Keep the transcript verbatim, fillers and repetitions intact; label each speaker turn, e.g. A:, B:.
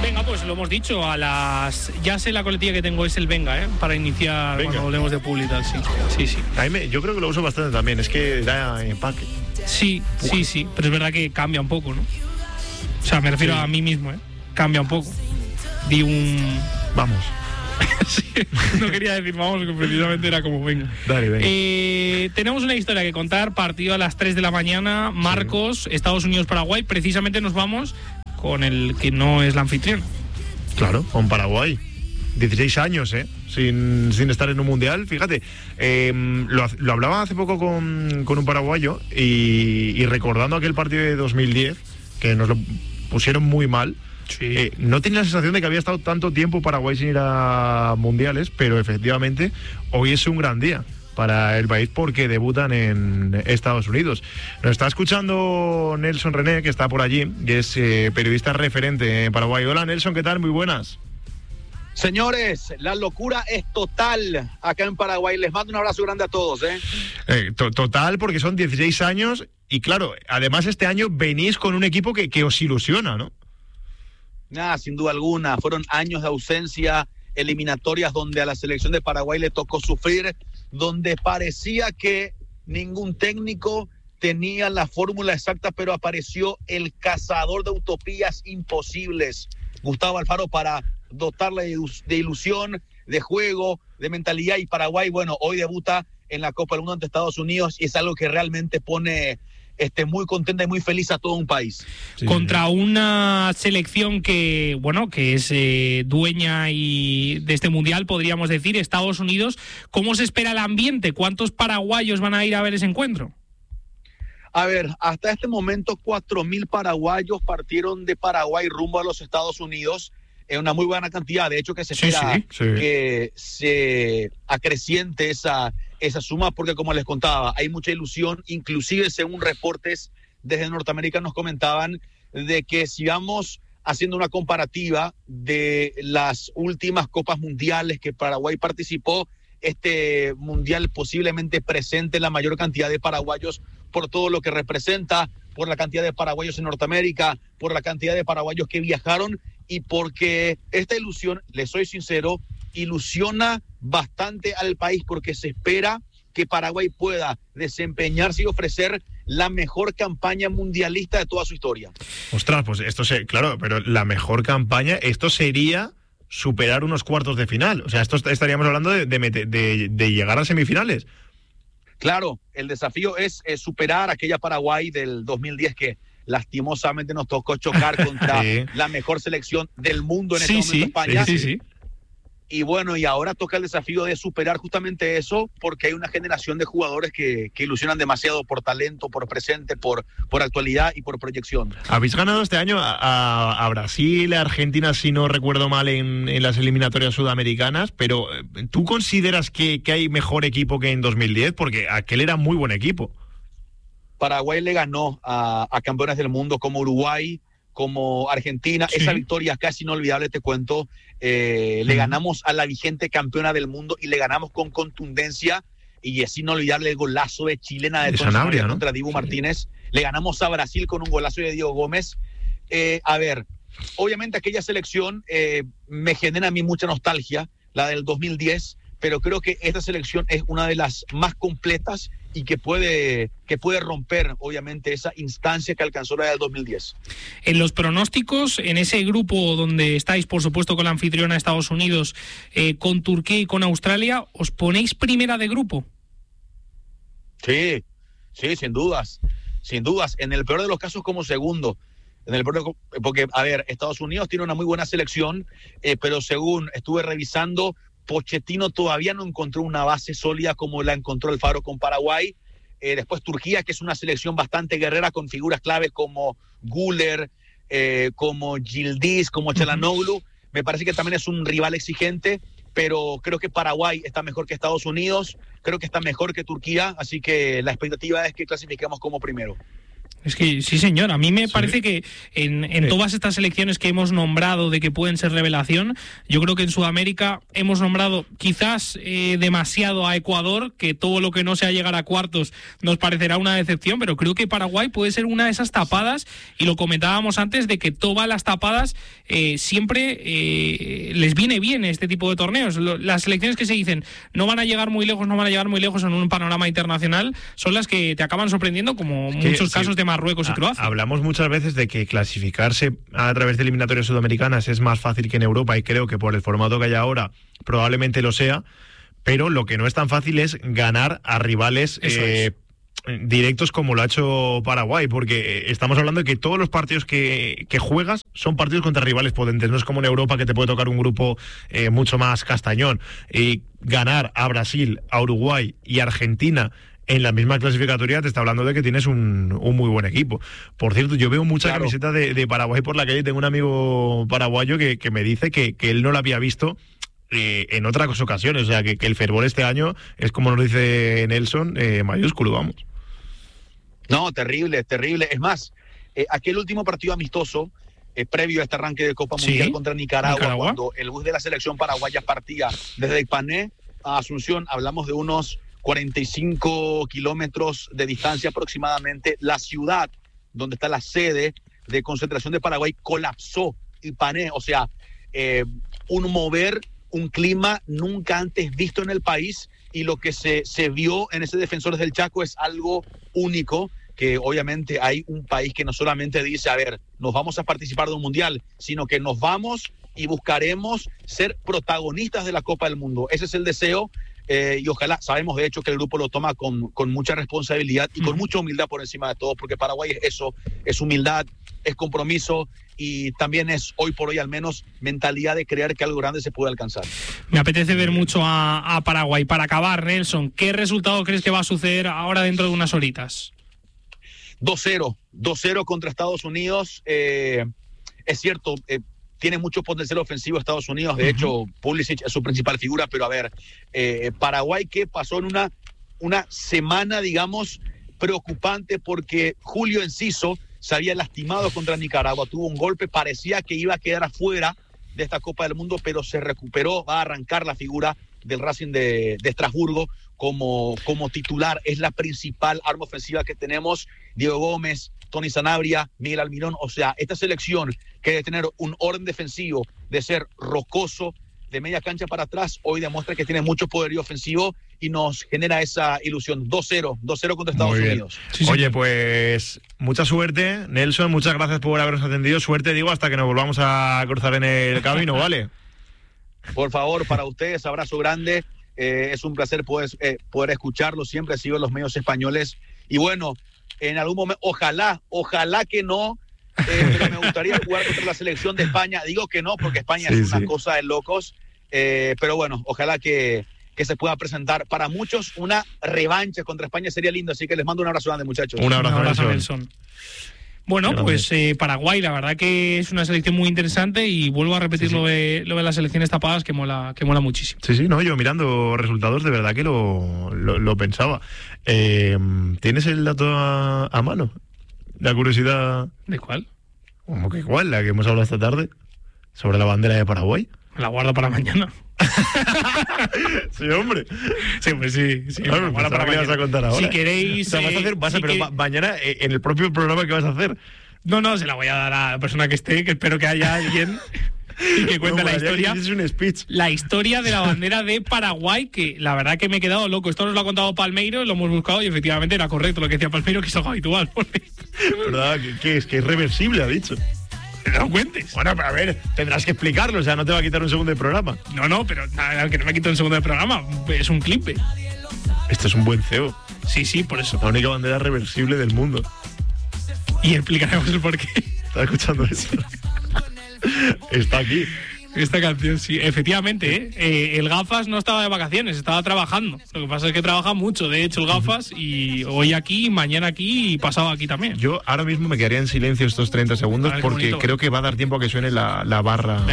A: Venga, pues lo hemos dicho, a las... Ya sé la coletilla que tengo, es el venga, ¿eh? Para iniciar venga. Cuando hablemos de Publi y tal, sí. Sí, sí.
B: A mí me, yo creo que lo uso bastante también, es que da empaque.
A: Sí, Uf. sí, sí, pero es verdad que cambia un poco, ¿no? O sea, me refiero sí. a mí mismo, ¿eh? Cambia un poco. Di un...
B: Vamos.
A: Sí, no quería decir vamos, que precisamente era como venga.
B: Dale, venga.
A: Eh, tenemos una historia que contar, partido a las tres de la mañana, Marcos, sí. Estados Unidos-Paraguay. Precisamente nos vamos con el que no es la anfitriona.
B: Claro, con Paraguay. dieciséis años, ¿eh? Sin, sin estar en un mundial. Fíjate, eh, lo, lo hablaba hace poco con, con un paraguayo y, y recordando aquel partido de dos mil diez, que nos lo pusieron muy mal. Sí. Eh, no tenía la sensación de que había estado tanto tiempo Paraguay sin ir a mundiales, pero efectivamente hoy es un gran día para el país porque debutan en Estados Unidos. Nos está escuchando Nelson René, que está por allí, y es eh, periodista referente en Paraguay. Hola Nelson, ¿qué tal? Muy buenas.
C: Señores, la locura es total acá en Paraguay. Les mando un abrazo grande a todos, ¿eh?
B: eh to- total, porque son dieciséis años y claro, además este año venís con un equipo que, que os ilusiona, ¿no?
C: Nada, sin duda alguna. Fueron años de ausencia, eliminatorias donde a la selección de Paraguay le tocó sufrir, donde parecía que ningún técnico tenía la fórmula exacta, pero apareció el cazador de utopías imposibles, Gustavo Alfaro, para dotarle de ilusión, de juego, de mentalidad. Y Paraguay, bueno, hoy debuta en la Copa del Mundo ante Estados Unidos y es algo que realmente pone... Este, muy contenta y muy feliz a todo un país.
A: Sí. Contra una selección que, bueno, que es eh, dueña y de este mundial, podríamos decir, Estados Unidos. ¿Cómo se espera el ambiente? ¿Cuántos paraguayos van a ir a ver ese encuentro?
C: A ver, hasta este momento cuatro mil paraguayos partieron de Paraguay rumbo a los Estados Unidos. Es una muy buena cantidad. De hecho, que se espera sí, sí, sí. que se acreciente esa... esa suma, porque como les contaba, hay mucha ilusión, inclusive según reportes desde Norteamérica nos comentaban de que si vamos haciendo una comparativa de las últimas copas mundiales que Paraguay participó, este mundial posiblemente presente la mayor cantidad de paraguayos por todo lo que representa, por la cantidad de paraguayos en Norteamérica, por la cantidad de paraguayos que viajaron y porque esta ilusión, les soy sincero, ilusiona bastante al país porque se espera que Paraguay pueda desempeñarse y ofrecer la mejor campaña mundialista de toda su historia.
B: Ostras, pues esto se, claro, pero la mejor campaña, esto sería superar unos cuartos de final. O sea, esto estaríamos hablando de, de, de, de llegar a semifinales.
C: Claro, el desafío es, es superar aquella Paraguay del dos mil diez que lastimosamente nos tocó chocar contra sí. la mejor selección del mundo en
A: sí,
C: este momento,
A: sí,
C: España.
A: Sí, sí, sí.
C: Y bueno, y ahora toca el desafío de superar justamente eso, porque hay una generación de jugadores que, que ilusionan demasiado por talento, por presente, por, por actualidad y por proyección.
B: Habéis ganado este año a, a Brasil, a Argentina, si no recuerdo mal, en, en las eliminatorias sudamericanas, pero ¿tú consideras que, que hay mejor equipo que en dos mil diez? Porque aquel era muy buen equipo.
C: Paraguay le ganó a, a campeones del mundo como Uruguay, como Argentina, sí. Esa victoria casi inolvidable, te cuento, eh, le ganamos a la vigente campeona del mundo y le ganamos con contundencia, y es inolvidable el golazo de chilena de, de Sanabria, ¿no? Contra Dibu sí. Martínez, le ganamos a Brasil con un golazo de Diego Gómez. Eh, a ver, obviamente aquella selección eh, me genera a mí mucha nostalgia, la del dos mil diez, pero creo que esta selección es una de las más completas y que puede, que puede romper, obviamente, esa instancia que alcanzó la del dos mil diez.
A: En los pronósticos, en ese grupo donde estáis, por supuesto, con la anfitriona Estados Unidos, eh, con Turquía y con Australia, ¿os ponéis primera de grupo?
C: Sí, sí, sin dudas, sin dudas. En el peor de los casos como segundo. En el peor de, porque, a ver, Estados Unidos tiene una muy buena selección, eh, pero según estuve revisando, Pochettino todavía no encontró una base sólida como la encontró Alfaro con Paraguay. Eh, después Turquía, que es una selección bastante guerrera con figuras clave como Güler, eh, como Yildiz, como Çalhanoğlu. Uh-huh. Me parece que también es un rival exigente, pero creo que Paraguay está mejor que Estados Unidos, creo que está mejor que Turquía, así que la expectativa es que clasifiquemos como primero.
A: Es que sí, señor. A mí me
B: sí.
A: parece que en, en sí. todas estas selecciones que hemos nombrado de que pueden ser revelación, yo creo que en Sudamérica hemos nombrado quizás eh, demasiado a Ecuador, que todo lo que no sea llegar a cuartos nos parecerá una decepción, pero creo que Paraguay puede ser una de esas tapadas, y lo comentábamos antes, de que todas las tapadas eh, siempre eh, les viene bien este tipo de torneos. Lo, las selecciones que se dicen no van a llegar muy lejos, no van a llegar muy lejos en un panorama internacional, son las que te acaban sorprendiendo, como
B: es que,
A: muchos casos
B: sí.
A: de Marruecos y Croacia.
B: Hablamos muchas veces de que clasificarse a través de eliminatorias sudamericanas es más fácil que en Europa, y creo que por el formato que hay ahora probablemente lo sea, pero lo que no es tan fácil es ganar a rivales eh, directos como lo ha hecho Paraguay, porque estamos hablando de que todos los partidos que, que juegas son partidos contra rivales potentes, no es como en Europa que te puede tocar un grupo eh, mucho más castañón. Y ganar a Brasil, a Uruguay y a Argentina en la misma clasificatoria te está hablando de que tienes un, un muy buen equipo. Por cierto, yo veo mucha claro. camiseta de, de Paraguay por la calle. Tengo un amigo paraguayo que, que me dice que, que él no la había visto eh, en otras ocasiones. O sea, que, que el fervor este año es, como nos dice Nelson, eh, mayúsculo, vamos.
C: No, terrible, terrible. Es más, eh, aquel último partido amistoso, eh, previo a este arranque de Copa Mundial ¿Sí? contra Nicaragua, Nicaragua, cuando el bus de la selección paraguaya partía desde Ipané a Asunción, hablamos de unos cuarenta y cinco kilómetros de distancia aproximadamente. La ciudad donde está la sede de concentración de Paraguay colapsó, Ipané, o sea, eh, un mover, un clima nunca antes visto en el país, y lo que se, se vio en ese Defensores del Chaco es algo único, que obviamente hay un país que no solamente dice, a ver, nos vamos a participar de un mundial, sino que nos vamos y buscaremos ser protagonistas de la Copa del Mundo. Ese es el deseo. Eh, y ojalá, sabemos de hecho que el grupo lo toma con, con mucha responsabilidad y con mucha humildad por encima de todo, porque Paraguay es eso, es humildad, es compromiso, y también es, hoy por hoy al menos, mentalidad de creer que algo grande se puede alcanzar.
A: Me apetece ver mucho a, a Paraguay. Para acabar, Nelson, ¿qué resultado crees que va a suceder ahora dentro de unas horitas?
C: dos cero, dos cero contra Estados Unidos. Eh, es cierto, eh, tiene mucho potencial ofensivo Estados Unidos. De uh-huh. hecho, Pulisic es su principal figura, pero a ver, eh, Paraguay, que pasó en una, una semana, digamos, preocupante, porque Julio Enciso se había lastimado contra Nicaragua, tuvo un golpe, parecía que iba a quedar afuera de esta Copa del Mundo, pero se recuperó, va a arrancar la figura del Racing de, de Estrasburgo como, como titular. Es la principal arma ofensiva que tenemos. Diego Gómez, Tony Sanabria, Miguel Almirón. O sea, esta selección que debe tener un orden defensivo, de ser rocoso, de media cancha para atrás, hoy demuestra que tiene mucho poderío ofensivo y nos genera esa ilusión. dos cero, dos cero contra Estados Unidos.
B: Sí, sí. Oye, pues mucha suerte, Nelson, muchas gracias por habernos atendido. Suerte, digo, hasta que nos volvamos a cruzar en el camino, ¿vale?
C: Por favor, para ustedes, abrazo grande. Eh, es un placer poder, eh, poder escucharlo. Siempre he sido en los medios españoles. Y bueno, en algún momento, ojalá, ojalá que no, eh, pero me gustaría jugar contra la selección de España. Digo que no, porque España sí, es una sí. cosa de locos. Eh, pero bueno, ojalá que, que se pueda presentar. Para muchos, una revancha contra España sería lindo. Así que les mando un abrazo grande, muchachos.
B: Un abrazo,
A: un abrazo
B: Nelson.
A: Nelson. Bueno, pues eh, Paraguay, la verdad que es una selección muy interesante, y vuelvo a repetir sí, sí. Lo, de, lo de las selecciones tapadas, que mola, que mola muchísimo.
B: Sí, sí, no, yo mirando resultados de verdad que lo, lo, lo pensaba. Eh, ¿Tienes el dato a, a mano? La curiosidad.
A: ¿De cuál?
B: ¿Cómo que cuál? La que hemos hablado esta tarde, sobre la bandera de Paraguay.
A: La guardo para mañana.
B: Sí, hombre.
A: Sí, pues sí. sí
B: claro, pues para mañana. Vas a contar ahora.
A: Si queréis.
B: O sea, vas a hacer, vas a,
A: si
B: pero que... mañana en el propio programa que vas a hacer.
A: No, no, se la voy a dar a la persona que esté, que espero que haya alguien y que cuente no, la historia.
B: Es un speech.
A: La historia de la bandera de Paraguay, que la verdad que me he quedado loco. Esto nos lo ha contado Palmeiro, lo hemos buscado y efectivamente era correcto lo que decía Palmeiro, que es algo habitual.
B: ¿Verdad? ¿Qué, qué es? Que es reversible, ha dicho.
A: No lo cuentes.
B: Bueno, pero a ver, tendrás que explicarlo, o sea, no te va a quitar un segundo de programa.
A: No, no, pero nada, que no me quito un segundo de programa, es un clip.
B: Esto es un buen C E O.
A: Sí, sí, por eso.
B: La única bandera reversible del mundo.
A: Y explicaremos el porqué.
B: ¿Estás escuchando eso? Está aquí.
A: Esta canción, sí, efectivamente, ¿eh? Eh, el Gafas no estaba de vacaciones, estaba trabajando. Lo que pasa es que trabaja mucho, de hecho, el Gafas, y hoy aquí, mañana aquí y pasado aquí también.
B: Yo ahora mismo me quedaría en silencio estos treinta segundos, porque creo que va a dar tiempo a que suene la, la barra.